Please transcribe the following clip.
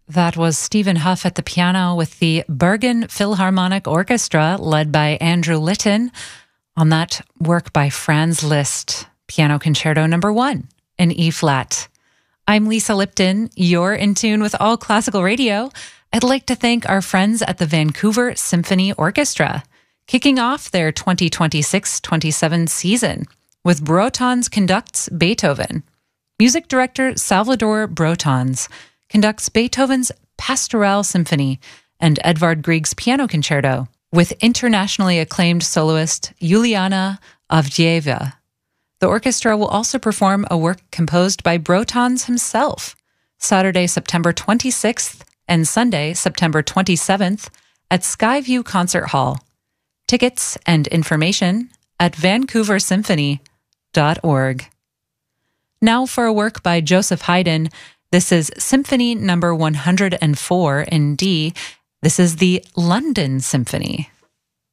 That was Stephen Huff at the piano with the Bergen Philharmonic Orchestra, led by Andrew Litton, on that work by Franz Liszt, Piano Concerto No. 1 in E-flat. I'm Lisa Lipton. You're in tune with All Classical Radio. I'd like to thank our friends at the Vancouver Symphony Orchestra, kicking off their 2026-27 season with Brotons Conducts Beethoven. Music director Salvador Brotons conducts Beethoven's Pastoral Symphony and Edvard Grieg's Piano Concerto with internationally acclaimed soloist Juliana Avdieva. The orchestra will also perform a work composed by Brotons himself, Saturday, September 26th and Sunday, September 27th at Skyview Concert Hall. Tickets and information at vancouversymphony.org. Now for a work by Joseph Haydn. This is Symphony No. 104 in D. This is the London Symphony.